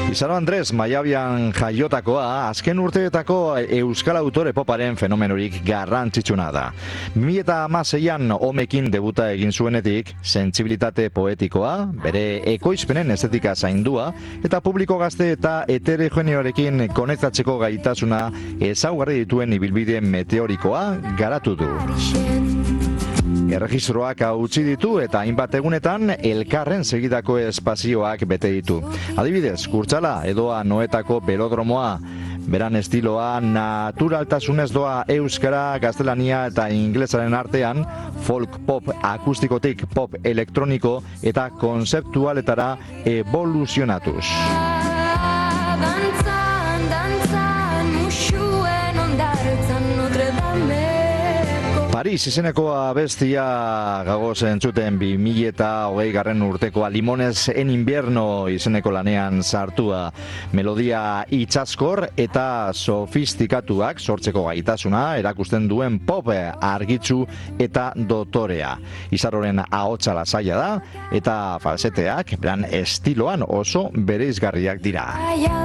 Izaro Andres Maiabian jaiotakoa, azken urteetako euskal autore poparen fenomenorik garrantzitsuna da. 2016an Omekin debuta egin zuenetik, sentsibilitate poetikoa, bere ekoizpenen estetika zaindua, eta publiko gazte eta heterogeneoarekin konektatzeko gaitasuna ezaugarri dituen ibilbide meteorikoa garatu du. Erregistroak utzi ditu eta hainbat egunetan elkarren segidako espazioak bete ditu. Adibidez, Kurtzala edo Anoetako Belodromoa, beran estiloa naturaltasunez doa euskara, gaztelania eta inglesaren artean, folk pop akustikotik pop elektroniko eta konzeptualetara evoluzionatuz. Paris izeneko abestia gagoz entzuten 2020 urtekoa Limones en invierno izeneko lanean sartua, melodia itsaskor eta sofistikatuak sortzeko gaitasuna erakusten duen pop argitsu eta dotorea. Izaroren ahotsa lasaia da eta falseteak beran estiloan oso bereizgarriak dira.